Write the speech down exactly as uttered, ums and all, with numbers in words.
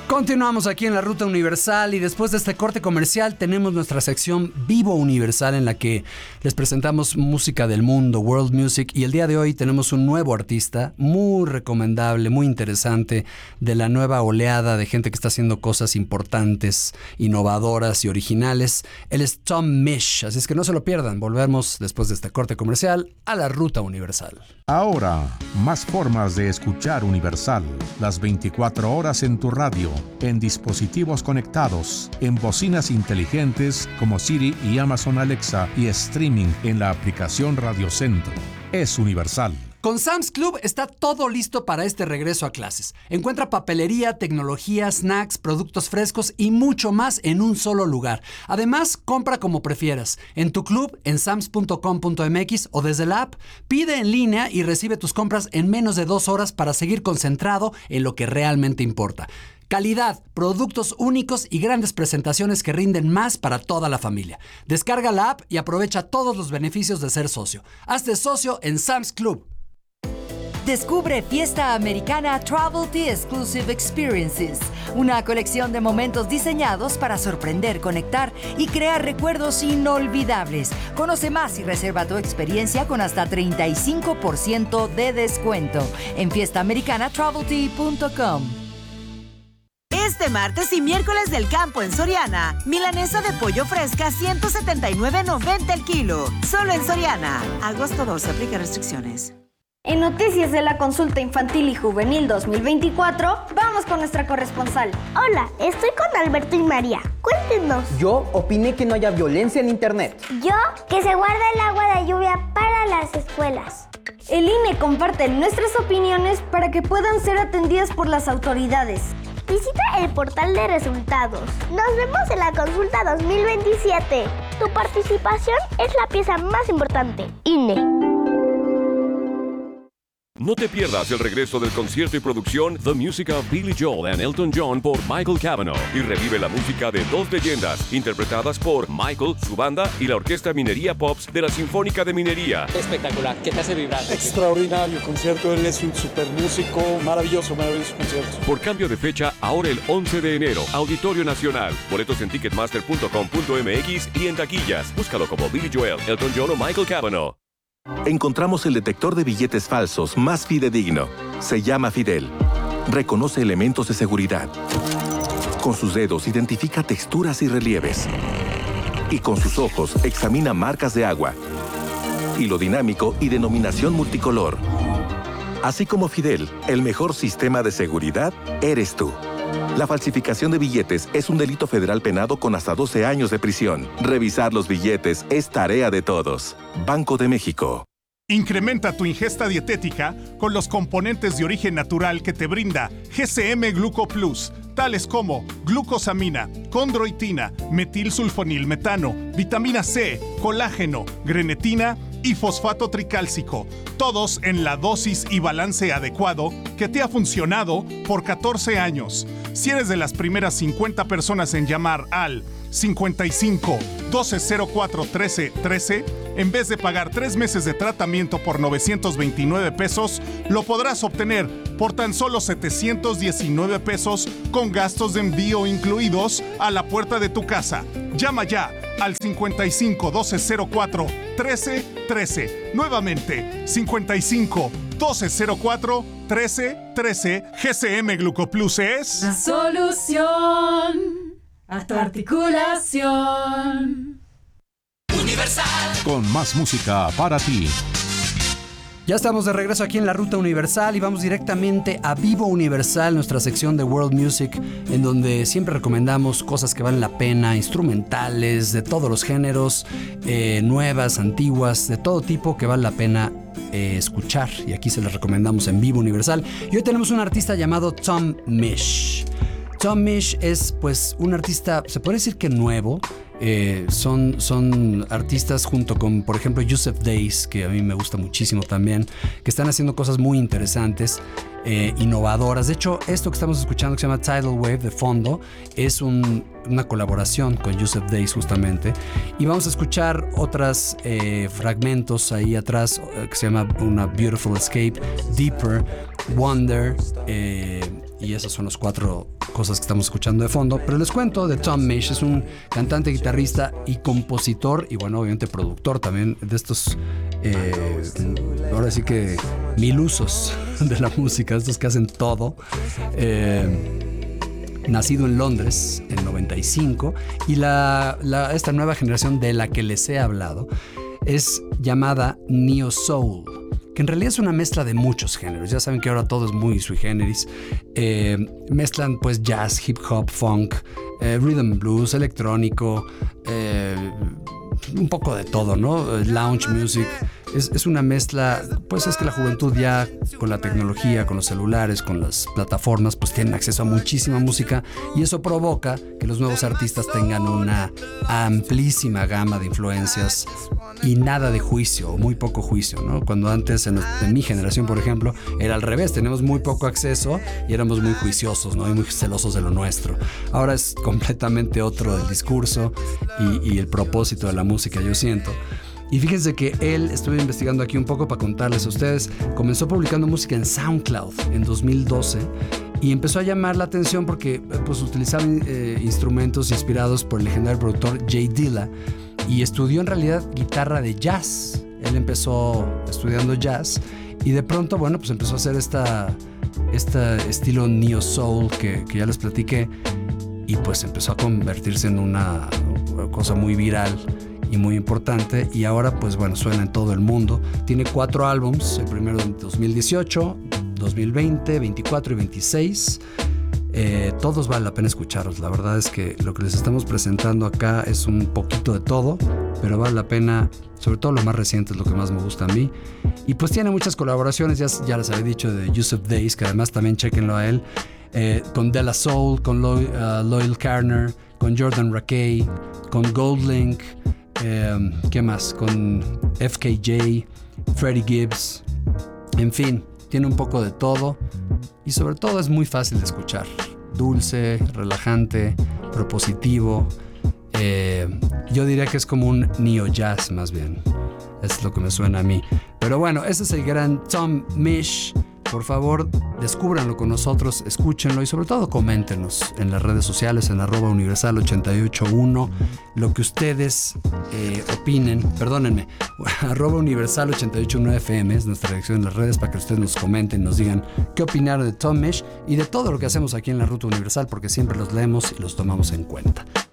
Continuamos aquí en la Ruta Universal y después de este corte comercial tenemos nuestra sección Vivo Universal en la que les presentamos música del mundo, World Music, y el día de hoy tenemos un nuevo artista muy recomendable, muy interesante, de la nueva oleada de gente que está haciendo cosas importantes, innovadoras y originales. Él es Tom Misch, así es que no se lo pierdan. Volvemos después de este corte comercial a la Ruta Universal. Ahora, más formas de escuchar Universal, las veinticuatro horas en tu radio, en dispositivos conectados, en bocinas inteligentes como Siri y Amazon Alexa y streaming en la aplicación Radio Centro. Es Universal. Con Sam's Club está todo listo para este regreso a clases. Encuentra papelería, tecnología, snacks, productos frescos y mucho más en un solo lugar. Además, compra como prefieras, en tu club, en sams punto com punto m x o desde la app. Pide en línea y recibe tus compras en menos de dos horas para seguir concentrado en lo que realmente importa. Calidad, productos únicos y grandes presentaciones que rinden más para toda la familia. Descarga la app y aprovecha todos los beneficios de ser socio. Hazte socio en Sam's Club. Descubre Fiesta Americana Travel Tea Exclusive Experiences, una colección de momentos diseñados para sorprender, conectar y crear recuerdos inolvidables. Conoce más y reserva tu experiencia con hasta treinta y cinco por ciento de descuento en fiesta americana travel tea punto com. Este martes y miércoles del campo en Soriana, milanesa de pollo fresca ciento setenta y nueve noventa el kilo. Solo en Soriana. Agosto doce, aplica restricciones. En Noticias de la Consulta Infantil y Juvenil dos mil veinticuatro, vamos con nuestra corresponsal. Hola, estoy con Alberto y María. Cuéntenos. Yo opiné que no haya violencia en internet. Yo, que se guarda el agua de lluvia para las escuelas. El I N E comparte nuestras opiniones para que puedan ser atendidas por las autoridades. Visita el portal de resultados. Nos vemos en la consulta dos mil veintisiete. Tu participación es la pieza más importante. I N E. No te pierdas el regreso del concierto y producción The Music of Billy Joel and Elton John por Michael Cavanaugh y revive la música de dos leyendas interpretadas por Michael, su banda y la Orquesta Minería Pops de la Sinfónica de Minería. Espectacular, ¿qué te hace vibrar? Extraordinario concierto, él es un super músico, maravilloso, maravilloso concierto. Por cambio de fecha, ahora el once de enero, Auditorio Nacional. Boletos en ticketmaster punto com punto m x y en taquillas. Búscalo como Billy Joel, Elton John o Michael Cavanaugh. Encontramos el detector de billetes falsos más fidedigno. Se llama Fidel. Reconoce elementos de seguridad. Con sus dedos identifica texturas y relieves. Y con sus ojos examina marcas de agua. Hilo dinámico y denominación multicolor. Así como Fidel, el mejor sistema de seguridad eres tú. La falsificación de billetes es un delito federal penado con hasta doce años de prisión. Revisar los billetes es tarea de todos. Banco de México. Incrementa tu ingesta dietética con los componentes de origen natural que te brinda G C M Gluco Plus, tales como glucosamina, condroitina, metilsulfonilmetano, vitamina C, colágeno, grenetina y fosfato tricálcico, todos en la dosis y balance adecuado que te ha funcionado por catorce años. Si eres de las primeras cincuenta personas en llamar al cincuenta y cinco, doce cero cuatro, trece trece, en vez de pagar tres meses de tratamiento por novecientos veintinueve pesos, lo podrás obtener por tan solo setecientos diecinueve pesos con gastos de envío incluidos a la puerta de tu casa. Llama ya al cincuenta y cinco, doce cero cuatro, trece trece. Nuevamente, cincuenta y cinco, doce cero cuatro, trece trece. G C M Glucoplus es la solución a tu articulación. Universal. Con más música para ti. Ya estamos de regreso aquí en la Ruta Universal y vamos directamente a Vivo Universal, nuestra sección de World Music, en donde siempre recomendamos cosas que valen la pena, instrumentales, de todos los géneros, eh, nuevas, antiguas, de todo tipo que vale la pena eh, escuchar. Y aquí se las recomendamos en Vivo Universal. Y hoy tenemos un artista llamado Tom Misch. Tom Misch es pues un artista, se puede decir que nuevo. Eh, son, son artistas junto con, por ejemplo, Yusef Days, que a mí me gusta muchísimo también, que están haciendo cosas muy interesantes, eh, innovadoras. De hecho, esto que estamos escuchando, que se llama Tidal Wave de fondo, es un, una colaboración con Yusef Days justamente. Y vamos a escuchar otros eh, fragmentos ahí atrás, eh, que se llama una Beautiful Escape, Deeper, Wonder, eh, y esas son las cuatro cosas que estamos escuchando de fondo. Pero les cuento de Tom Misch. Es un cantante, guitarrista y compositor, y bueno, obviamente productor también de estos, eh, ahora sí que mil usos de la música, estos que hacen todo. Eh, nacido en Londres en noventa y cinco, y la, la, esta nueva generación de la que les he hablado es llamada Neo Soul, que en realidad es una mezcla de muchos géneros. Ya saben que ahora todo es muy sui generis. Eh, mezclan pues jazz, hip hop, funk, eh, rhythm and blues, electrónico, eh, un poco de todo, ¿no? Lounge music. Es, es una mezcla, pues es que la juventud ya con la tecnología, con los celulares, con las plataformas, pues tienen acceso a muchísima música, y eso provoca que los nuevos artistas tengan una amplísima gama de influencias y nada de juicio, o muy poco juicio, ¿no? Cuando antes, en, en mi generación, por ejemplo, era al revés, teníamos muy poco acceso y éramos muy juiciosos, ¿no? Y muy celosos de lo nuestro. Ahora es completamente otro el discurso y, y el propósito de la música, yo siento. Y fíjense que él, estuve investigando aquí un poco para contarles a ustedes, comenzó publicando música en SoundCloud en dos mil doce y empezó a llamar la atención porque pues utilizaba eh, instrumentos inspirados por el legendario productor Jay Dilla, y estudió en realidad guitarra de jazz. Él empezó estudiando jazz y de pronto, bueno, pues empezó a hacer esta, este estilo neo soul que, que ya les platiqué, y pues empezó a convertirse en una cosa muy viral y muy importante, y ahora pues bueno, suena en todo el mundo. Tiene cuatro álbums, el primero en dos mil dieciocho, dos mil veinte, veinticuatro y veintiséis. Eh, todos vale la pena escucharlos. La verdad es que lo que les estamos presentando acá es un poquito de todo, pero vale la pena, sobre todo lo más reciente es lo que más me gusta a mí. Y pues tiene muchas colaboraciones, ya, ya les había dicho de Yusuf Days, que además también chequenlo a él, eh, con De La Soul, con Lo, uh, Loyal Carner, con Jordan Rakei, con Goldlink, eh, ¿qué más? Con F K J, Freddie Gibbs, en fin, tiene un poco de todo. Y sobre todo es muy fácil de escuchar, dulce, relajante, propositivo. Eh, yo diría que es como un neo jazz más bien, es lo que me suena a mí. Pero bueno, ese es el gran Tom Misch. Por favor, descúbranlo con nosotros, escúchenlo y sobre todo coméntenos en las redes sociales, en arroba universal ochenta y ocho uno, lo que ustedes eh, opinen, perdónenme, arroba universal ochenta y ocho uno F M es nuestra dirección en las redes para que ustedes nos comenten, nos digan qué opinaron de Tom Misch y de todo lo que hacemos aquí en la Ruta Universal, porque siempre los leemos y los tomamos en cuenta.